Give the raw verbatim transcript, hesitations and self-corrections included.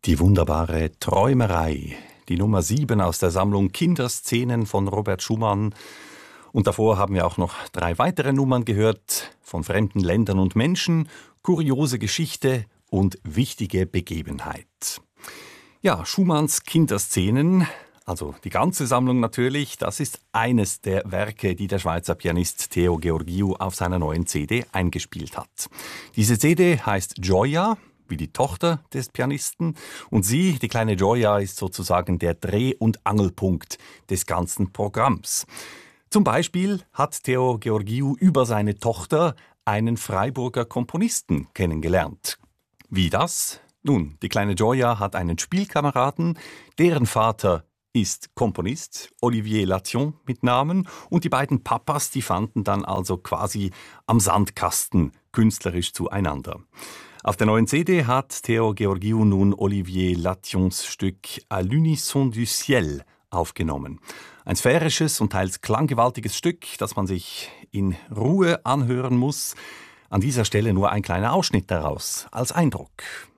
Die wunderbare Träumerei, die Nummer sieben aus der Sammlung Kinderszenen von Robert Schumann. Und davor haben wir auch noch drei weitere Nummern gehört, von fremden Ländern und Menschen, kuriose Geschichte und wichtige Begebenheit. Ja, Schumanns Kinderszenen, also die ganze Sammlung natürlich, das ist eines der Werke, die der Schweizer Pianist Theo Georgiou auf seiner neuen C D eingespielt hat. Diese C D heißt Gioia, wie die Tochter des Pianisten. Und sie, die kleine Gioia, ist sozusagen der Dreh- und Angelpunkt des ganzen Programms. Zum Beispiel hat Theo Georgiou über seine Tochter einen Freiburger Komponisten kennengelernt. Wie das? Nun, die kleine Gioia hat einen Spielkameraden, deren Vater ist Komponist, Olivier Lation mit Namen, und die beiden Papas, die fanden dann also quasi am Sandkasten künstlerisch zueinander. Auf der neuen C D hat Theo Georgiou nun Olivier Lations Stück À l'unisson du ciel aufgenommen. Ein sphärisches und teils klanggewaltiges Stück, das man sich in Ruhe anhören muss. An dieser Stelle nur ein kleiner Ausschnitt daraus als Eindruck.